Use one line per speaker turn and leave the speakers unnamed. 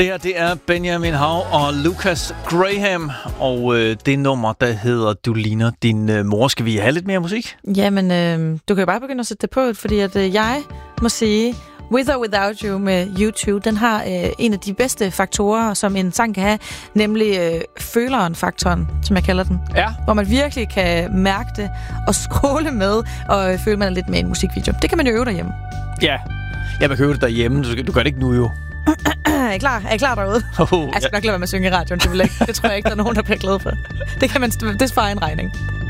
Det her, det er Benjamin Hav og Lucas Graham, og det nummer, der hedder Du ligner din mor. Skal vi have lidt mere musik?
Jamen, du kan jo bare begynde at sætte det på, fordi at jeg må sige, With or Without You med U2, den har en af de bedste faktorer, som en sang kan have, nemlig føleren-faktoren, som jeg kalder den.
Ja.
Hvor man virkelig kan mærke det og scrolle med, og føle, man er lidt med i en musikvideo. Det kan man jo øve derhjemme.
Ja, jeg vil øve det derhjemme. Du gør det ikke nu jo.
Er I klar derude? Jeg skal nok lade være med at synge i radioen. Det tror jeg ikke, der er nogen, der bliver glad for. Det sparer en regning.